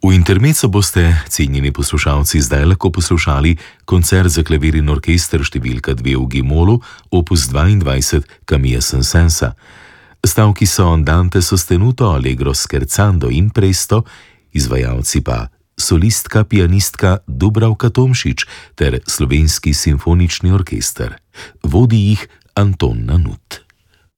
V intermezzo boste, cenjeni poslušalci, zdaj lahko poslušali koncert za klavir in orkester številka 2 v G-molu, opus 22 Camilla Saint-Saënsa. Stavki so Andante sostenuto, allegro scherzando in presto, izvajalci pa solistka, pianistka Dubravka Tomšič ter Slovenski simfonični orkester. Vodi jih Anton Nanut.